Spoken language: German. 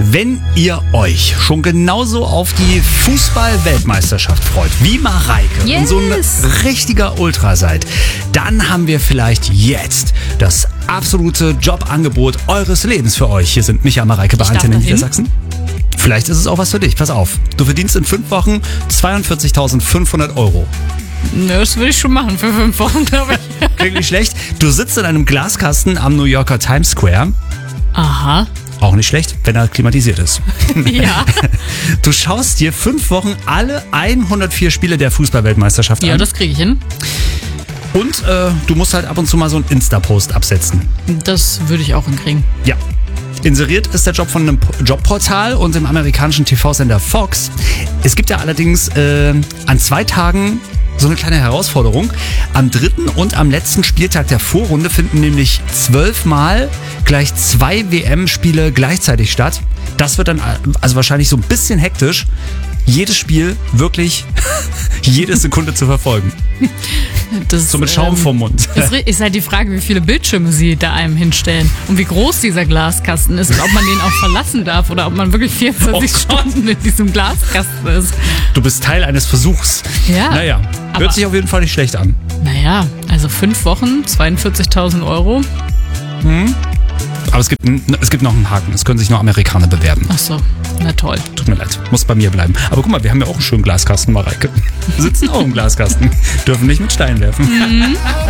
Wenn ihr euch schon genauso auf die Fußball-Weltmeisterschaft freut, wie Mareike und so ein richtiger Ultra seid, dann haben wir vielleicht jetzt das absolute Jobangebot eures Lebens für euch. Hier sind Micha und Mareike bei Antenne Niedersachsen. Vielleicht ist es auch was für dich. Pass auf, du verdienst in 5 Wochen 42.500 Euro. Das würde ich schon machen für 5 Wochen, glaube ich. Klingt nicht schlecht. Du sitzt in einem Glaskasten am New Yorker Times Square. Aha. Auch nicht schlecht, wenn er klimatisiert ist. Ja. Du schaust dir 5 Wochen alle 104 Spiele der Fußball-Weltmeisterschaft an. Ja, das kriege ich hin. Und du musst halt ab und zu mal so einen Insta-Post absetzen. Das würde ich auch hinkriegen. Ja. Inseriert ist der Job von einem Jobportal und dem amerikanischen TV-Sender Fox. Es gibt ja allerdings an 2 Tagen so eine kleine Herausforderung. Am 3. und am letzten Spieltag der Vorrunde finden nämlich 12 Mal gleich 2 WM-Spiele gleichzeitig statt. Das wird dann also wahrscheinlich so ein bisschen hektisch, jedes Spiel wirklich jede Sekunde zu verfolgen. Das, so mit Schaum vorm Mund. Ist halt die Frage, wie viele Bildschirme sie da einem hinstellen und wie groß dieser Glaskasten ist und ob man den auch verlassen darf oder ob man wirklich 24 Stunden in diesem Glaskasten ist. Du bist Teil eines Versuchs. Ja. Naja, hört sich auf jeden Fall nicht schlecht an. Naja, also 5 Wochen, 42.000 Euro. Aber es gibt noch einen Haken. Es können sich noch Amerikaner bewerben. Ach so, na toll. Tut mir leid, muss bei mir bleiben. Aber guck mal, wir haben ja auch einen schönen Glaskasten, Mareike. Wir sitzen auch im Glaskasten. Dürfen nicht mit Steinen werfen.